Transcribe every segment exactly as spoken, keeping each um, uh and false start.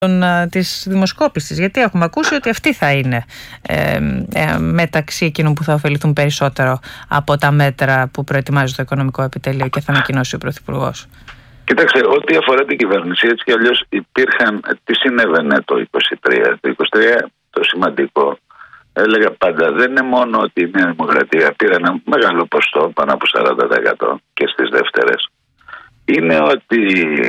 της δημοσκόπησης, γιατί έχουμε ακούσει ότι αυτή θα είναι ε, ε, μεταξύ εκείνων που θα ωφεληθούν περισσότερο από τα μέτρα που προετοιμάζει το Οικονομικό Επιτελείο και θα ανακοινώσει ο Πρωθυπουργός. Κοίταξε, ό,τι αφορά την κυβέρνηση, έτσι κι αλλιώς υπήρχαν, τι συνέβαινε το είκοσι τρία. Το είκοσι τρία το σημαντικό, έλεγα πάντα, δεν είναι μόνο ότι η Νέα Δημοκρατία πήρε ένα μεγάλο ποστό, πάνω από σαράντα τοις εκατό και στις δεύτερες. Είναι ότι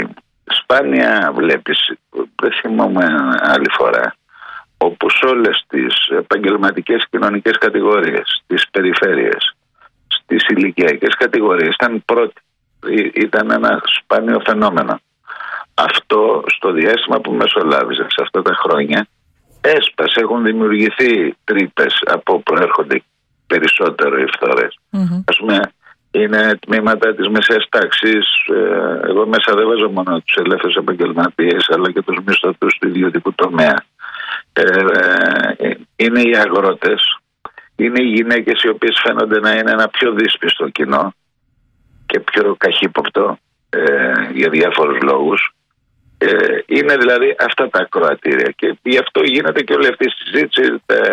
σπάνια βλέπεις, δεν θυμάμαι άλλη φορά, όπου σε όλες τις επαγγελματικές κοινωνικές κατηγορίες, τις περιφέρειες, στις ηλικιακές κατηγορίες ήταν πρώτη. Ήταν ένα σπάνιο φαινόμενο. Αυτό στο διάστημα που μεσολάβησε σε αυτά τα χρόνια έσπασε, έχουν δημιουργηθεί τρύπες από που προέρχονται περισσότερο οι φθορές. Mm-hmm. Ας πούμε, είναι τμήματα της μεσαίας τάξης. Εγώ μέσα δεν βάζω μόνο τους ελεύθερους επαγγελματίες, αλλά και τους μισθωτούς του ιδιωτικού τομέα. Ε, είναι οι αγρότες, είναι οι γυναίκες οι οποίες φαίνονται να είναι ένα πιο δύσπιστο κοινό και πιο καχύποπτο ε, για διάφορους λόγους. Ε, είναι δηλαδή αυτά τα ακροατήρια και γι' αυτό γίνεται και όλη αυτή η συζήτηση. Τα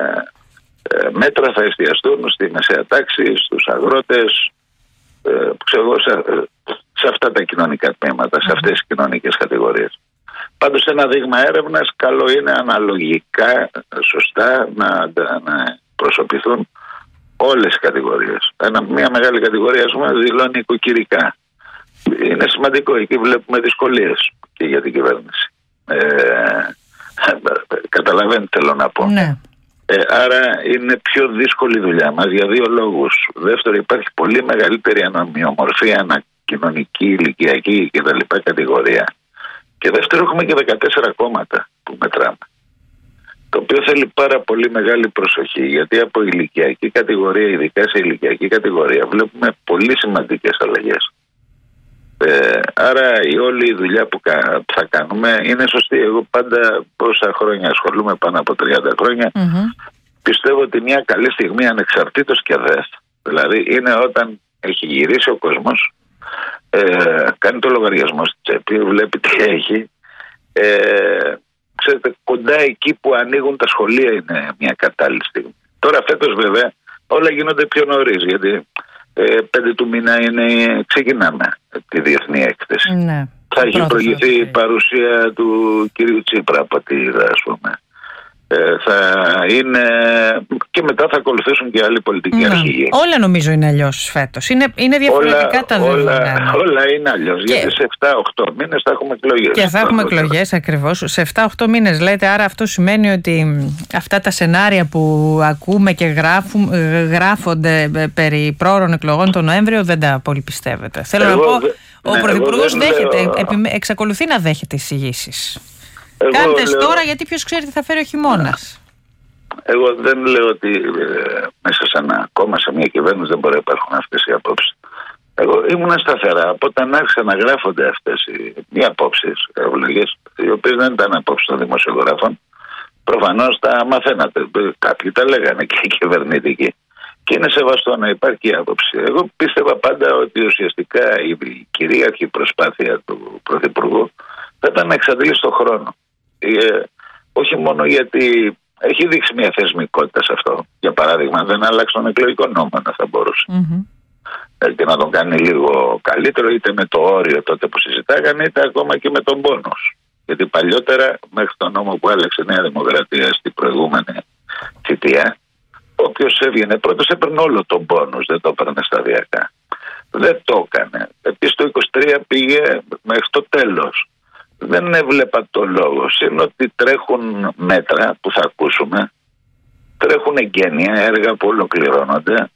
ε, μέτρα θα εστιαστούν στη μεσαία τάξη, στους αγρότες, ε, ξέρω, σε, σε αυτά τα κοινωνικά τμήματα, σε αυτές τις κοινωνικές κατηγορίες. Πάντως ένα δείγμα έρευνας καλό είναι αναλογικά σωστά να, να προσωπηθούν όλες οι κατηγορίες. Ένα, μια μεγάλη κατηγορία, ας πούμε, δηλώνει οικοκυρικά. Είναι σημαντικό, εκεί βλέπουμε δυσκολίες και για την κυβέρνηση. Ε, καταλαβαίνετε, θέλω να πω. Ναι. Ε, άρα είναι πιο δύσκολη η δουλειά μας για δύο λόγους. Δεύτερο, υπάρχει πολύ μεγαλύτερη ανομοιομορφία, ανακοινωνική, ηλικιακή κτλ. Κατηγορία. Και δεύτερο, έχουμε και δεκατέσσερα κόμματα που μετράμε. Το οποίο θέλει πάρα πολύ μεγάλη προσοχή, γιατί από ηλικιακή κατηγορία, ειδικά σε ηλικιακή κατηγορία, βλέπουμε πολύ σημαντικές αλλαγές. Ε, άρα η όλη η δουλειά που θα κάνουμε είναι σωστή. Εγώ πάντα πόσα χρόνια ασχολούμαι, πάνω από τριάντα χρόνια, mm-hmm. πιστεύω ότι μια καλή στιγμή, ανεξαρτήτως και ΔΕΘ, δηλαδή είναι όταν έχει γυρίσει ο κόσμος, ε, κάνει το λογαριασμό στη τσέπη, βλέπει τι έχει, ε, ξέρετε, κοντά εκεί που ανοίγουν τα σχολεία είναι μια κατάλληλη στιγμή. Τώρα φέτος βέβαια όλα γίνονται πιο νωρίς, γιατί ε, πέντε του μήνα είναι, ξεκινάμε τη διεθνή έκθεση. Ναι, θα έχει προηγηθεί η παρουσία του κυρίου Τσίπρα από ό,τι είδα, ας πούμε. Ε, θα είναι και μετά θα ακολουθήσουν και άλλοι πολιτικοί ναι. αρχηγοί. Όλα νομίζω είναι αλλιώς φέτος. Είναι, είναι διαφορετικά όλα, τα δεδομένα. Όλα, όλα είναι αλλιώς. Και... γιατί σε εφτά οκτώ μήνες θα έχουμε εκλογές. Και θα έχουμε εκλογές ακριβώς. Σε εφτά οκτώ μήνες λέτε, άρα αυτό σημαίνει ότι αυτά τα σενάρια που ακούμε και γράφουν, γράφονται περί πρόωρων εκλογών τον Νοέμβριο δεν τα πολύ πιστεύετε. Θέλω εγώ, να πω, δε, ο ναι, Πρωθυπουργός δέχεται, λέω... επι, εξακολουθεί να δέχεται εισηγήσεις. Εγώ Κάντε λέω... τώρα, γιατί ποιος ξέρει τι θα φέρει ο χειμώνας. Εγώ δεν λέω ότι ε, μέσα σε ένα κόμμα, σε μια κυβέρνηση δεν μπορεί να υπάρχουν αυτές οι απόψεις. Εγώ ήμουν σταθερά από όταν άρχισαν να γράφονται αυτές οι, οι απόψεις, ευλογές, οι οποίες δεν ήταν απόψεις των δημοσιογράφων. Προφανώς τα μαθαίνατε. Κάποιοι τα λέγανε και οι κυβερνητικοί. Και είναι σεβαστό να υπάρχει άποψη. Εγώ πίστευα πάντα ότι ουσιαστικά η κυρίαρχη προσπάθεια του Πρωθυπουργού θα ήταν να εξαντλήσει τον χρόνο. Ε, όχι μόνο γιατί έχει δείξει μια θεσμικότητα σε αυτό. Για παράδειγμα, δεν άλλαξε τον εκλογικό νόμο, να θα μπορούσε. Mm-hmm. Ε, και να τον κάνει λίγο καλύτερο, είτε με το όριο τότε που συζητάγανε, είτε ακόμα και με τον πόνος. Γιατί παλιότερα, μέχρι τον νόμο που άλλαξε η Νέα Δημοκρατία στην προηγούμενη θητεία, όποιος έβγαινε πρώτος έπαιρνε όλο τον πόνος, δεν το έπαιρνε σταδιακά. Δεν το έκανε. Επίσης το είκοσι τρία πήγε μέχρι το τέλος. Δεν έβλεπα το λόγο. Είναι ότι τρέχουν μέτρα που θα ακούσουμε, τρέχουν εγγένεια, έργα που ολοκληρώνονται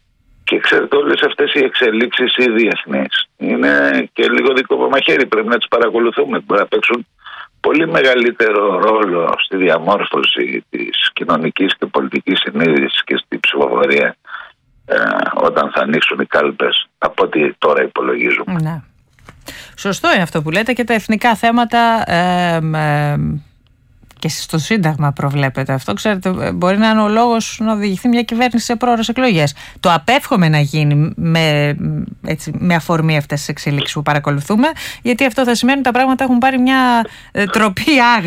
και ξέρετε όλες αυτές οι εξελίξεις οι διεθνείς είναι και λίγο δικό από μαχαίρι, πρέπει να τις παρακολουθούμε. Μπορεί να παίξουν πολύ μεγαλύτερο ρόλο στη διαμόρφωση της κοινωνικής και πολιτικής συνείδησης και στη ψηφοφορία ε, όταν θα ανοίξουν οι κάλπες από ό,τι τώρα υπολογίζουμε. Ναι. Σωστό είναι αυτό που λέτε, και τα εθνικά θέματα ε, ε, Και στο Σύνταγμα προβλέπεται αυτό. Ξέρετε, μπορεί να είναι ο λόγος να οδηγηθεί μια κυβέρνηση σε πρόορες εκλογές. Το απέφχομαι να γίνει με, έτσι, με αφορμή αυτές τις εξελίξεις που παρακολουθούμε, γιατί αυτό θα σημαίνει ότι τα πράγματα έχουν πάρει μια τροπή άγρια.